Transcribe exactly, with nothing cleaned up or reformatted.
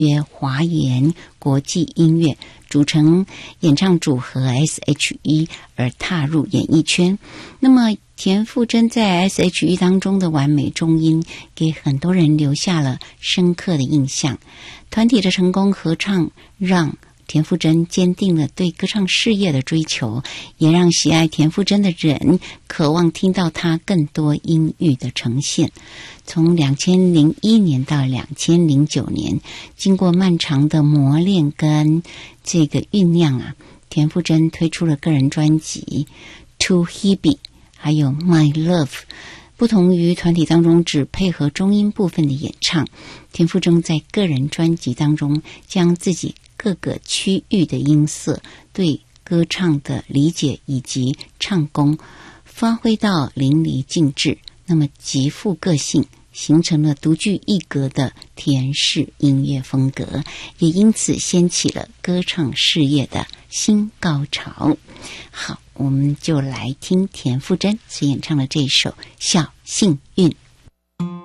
约华研国际音乐组成演唱组合 S H E 而踏入演艺圈。那么田馥甄在 S H E 当中的完美中音给很多人留下了深刻的印象。团体的成功合唱让田馥甄坚定了对歌唱事业的追求，也让喜爱田馥甄的人渴望听到她更多音域的呈现。从两千零一年到两千零九年，经过漫长的磨练跟这个酝酿啊，田馥甄推出了个人专辑 To Hebe 还有 My Love。不同于团体当中只配合中音部分的演唱，田馥甄在个人专辑当中将自己各个区域的音色、对歌唱的理解以及唱功发挥到淋漓尽致，那么极富个性，形成了独具一格的田式音乐风格，也因此掀起了歌唱事业的新高潮。好，我们就来听田馥甄所演唱的这一首《小幸运》。